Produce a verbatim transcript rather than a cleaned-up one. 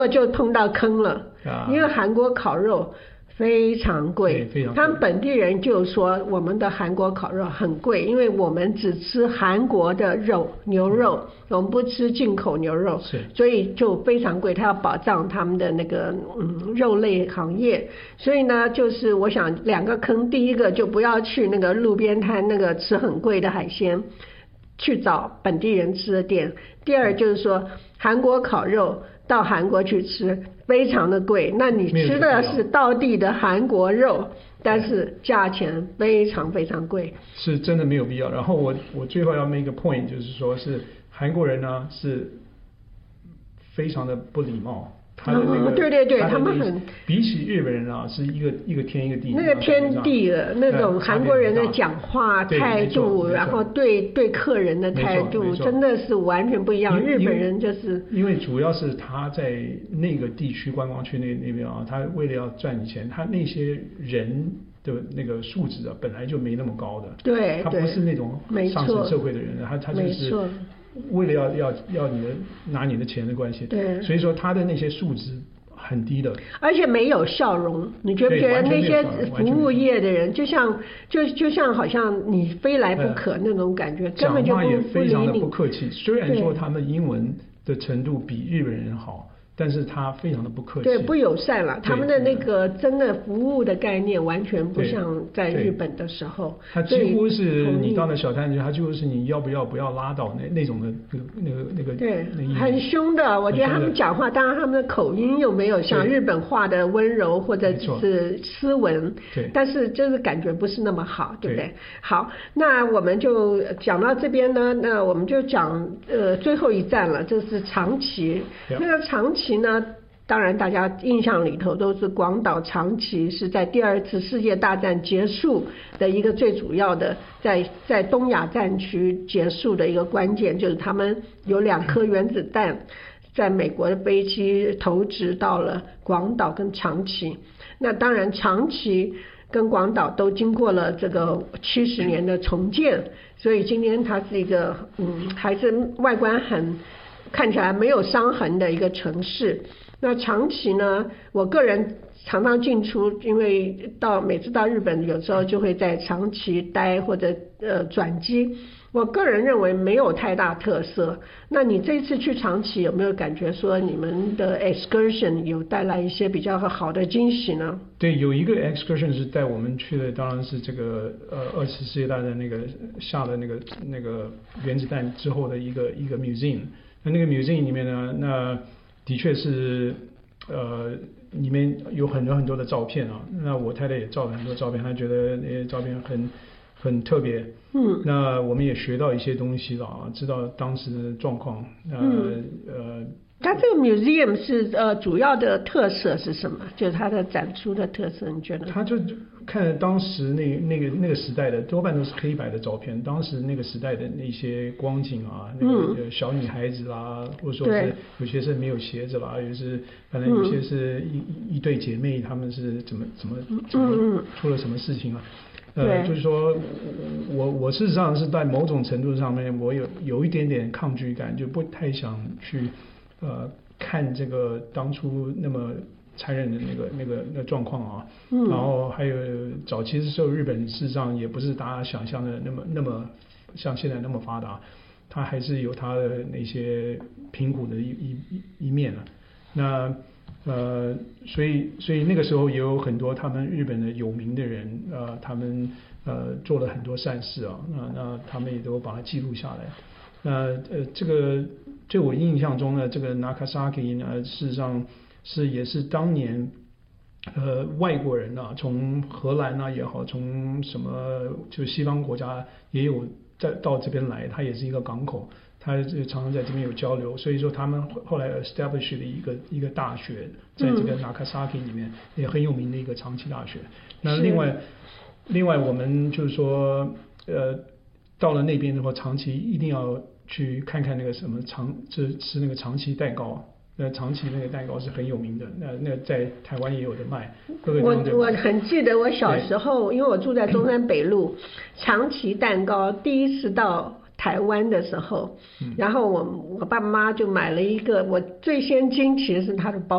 就碰到坑了， 啊、 因为韩国烤肉非常贵， 非常贵， 他们本地人就说我们的韩国烤肉很贵，因为我们只吃韩国的肉，牛肉，嗯、我们不吃进口牛肉，所以就非常贵。他要保障他们的那个嗯肉类行业，所以呢，就是我想两个坑，第一个就不要去那个路边摊那个吃很贵的海鲜，去找本地人吃的店。第二就是说韩国烤肉到韩国去吃非常的贵，那你吃的是道地的韩国肉，但是价钱非常非常贵， 是真的没有必要。然后我我最后要 make a point， 就是说是韩国人呢是非常的不礼貌。他的那个、 嗯、对对对，他们很比起日本人啊，是一个一个天一个地。 那个天地的那种韩国人的讲话态度，然后对对客人的态度，真的是完全不一样。日本人就是因为主要是他在那个地区观光区那那边啊，他为了要赚钱，他那些人的那个素质啊，本来就没那么高的。 对， 他不是那种上层社会的人，他他就是。为了要要要你的拿你的钱的关系，对，所以说他的那些素质很低的， 而且没有笑容。你觉不觉得那些服务业的人，就像就就像好像你非来不可那种感觉，根本就不讲话也非常的不客气。虽然说他们英文的程度比日本人好，但是他非常的不客气， 对，不友善了。他们的那个真的服务的概念完全不像在日本的时候。 他几乎是你到了小摊子，他就是你要不要不要拉倒那那种的那个那个那个。 对，很凶的。我觉得他们讲话，当然他们的口音又没有像日本话的温柔或者是斯文， 对， 但是就是感觉不是那么好，对不对？好，那我们就讲到这边呢，那我们就讲呃最后一站了，就是长崎。那个长崎呢，当然大家印象里头都是广岛长崎是在第二次世界大战结束的一个最主要的，在在东亚战区结束的一个关键，就是他们有两颗原子弹在美国的飞机投掷到了广岛跟长崎。那当然长崎跟广岛都经过了这个七十年的重建，所以今天它是一个嗯还是外观很看起来没有伤痕的一个城市。那长崎呢，我个人常常进出，因为到每次到日本有时候就会在长崎待或者呃转机，我个人认为没有太大特色。那你这次去长崎有没有感觉说你们的 excursion 有带来一些比较好的惊喜呢？ 对，有一个 excursion 是带我们去的，当然是这个呃二次世界大战那个下的那个那个原子弹之后的一个一个 museum。那那个 museum 里面呢，那的确是呃里面有很多很多的照片啊。那我太太也照了很多照片，她觉得那些照片很很特别。嗯。那我们也学到一些东西了啊，知道当时的状况。呃、嗯、呃。 它这个 museum 是呃主要的特色是什么？就是它的展出的特色，你觉得？ 它就看当时那那个那个时代的多半都是黑白的照片，当时那个时代的那些光景啊，那个小女孩子啦，嗯、或者说是有些是没有鞋子啦，有些反正有些是一、嗯、一对姐妹，她们是怎么怎么怎么出了什么事情啊？呃，就是说我我事实上是在某种程度上面，我有有一点点抗拒感，就不太想去。呃，看这个当初那么残忍的那个那个那个状况啊，嗯，然后还有早期的时候，日本事实上也不是大家想象的那么那么像现在那么发达，它还是有它的那些贫苦的一一一一面啊。那呃，所以所以那个时候也有很多他们日本的有名的人，呃，他们呃做了很多善事啊，那那他们也都把它记录下来。那呃，这个对我印象中呢，这个 Nagasaki 呢，事实上是也是当年呃外国人啊，从荷兰啊也好，从什么就西方国家也有在到这边来，它也是一个港口，他就常常在这边有交流，所以说他们后来 establish 了一个一个大学，在这个 Nagasaki 里面、嗯、也很有名的一个长崎大学。那另外另外我们就是说呃。到了那边的话，长崎一定要去看看那个什么长，吃吃那个长崎蛋糕。那长崎那个蛋糕是很有名的，那那在台湾也有的卖。 我我很记得我小时候，因为我住在中山北路，长崎蛋糕第一次到台湾的时候，嗯、然后我我爸妈就买了一个，我最先惊奇的是它的包。